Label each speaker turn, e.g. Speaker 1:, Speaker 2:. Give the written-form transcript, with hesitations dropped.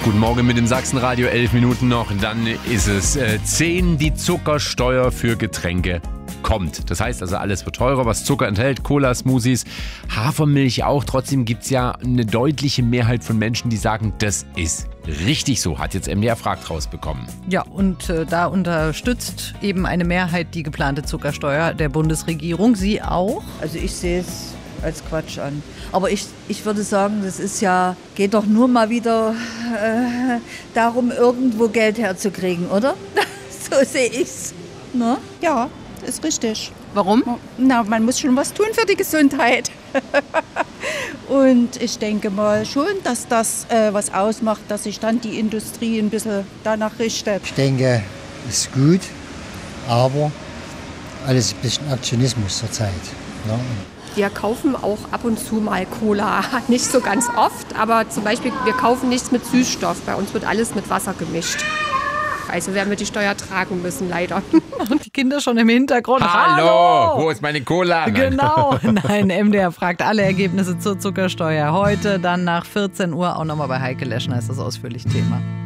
Speaker 1: Guten Morgen mit dem Sachsenradio, 11 Minuten noch, dann ist es 10, die Zuckersteuer für Getränke kommt. Das heißt also, alles wird teurer, was Zucker enthält, Cola, Smoothies, Hafermilch auch. Trotzdem gibt es ja eine deutliche Mehrheit von Menschen, die sagen, das ist richtig so, hat jetzt MDR fragt rausbekommen.
Speaker 2: Ja, und da unterstützt eben eine Mehrheit die geplante Zuckersteuer der Bundesregierung. Sie auch?
Speaker 3: Also ich sehe es als Quatsch an. Aber ich würde sagen, das ist ja, geht doch nur mal wieder darum, irgendwo Geld herzukriegen, oder? So sehe ich's. Ne?
Speaker 4: Ja, ist richtig.
Speaker 2: Warum?
Speaker 4: Na, man muss schon was tun für die Gesundheit. Und ich denke mal schon, dass das was ausmacht, dass sich dann die Industrie ein bisschen danach richtet.
Speaker 5: Ich denke, es ist gut, aber alles ein bisschen Aktionismus zurzeit. Ne?
Speaker 6: Wir kaufen auch ab und zu mal Cola, nicht so ganz oft, aber zum Beispiel, wir kaufen nichts mit Süßstoff. Bei uns wird alles mit Wasser gemischt. Also werden wir die Steuer tragen müssen, leider.
Speaker 2: Und die Kinder schon im Hintergrund.
Speaker 1: Hallo, wo ist meine Cola?
Speaker 2: Genau. Nein, MDR fragt alle Ergebnisse zur Zuckersteuer. Heute dann nach 14 Uhr auch nochmal bei Heike Leschner ist das ausführlich Thema.